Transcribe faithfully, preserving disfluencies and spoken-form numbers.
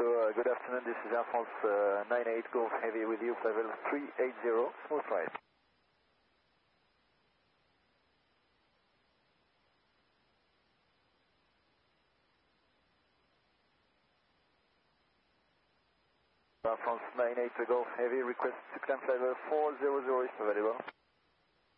uh, good afternoon, this is Air France uh, nine eight Golf Heavy with you, level three eighty, smooth ride. Air France nine eight Golf Heavy, request to climb level four hundred if available.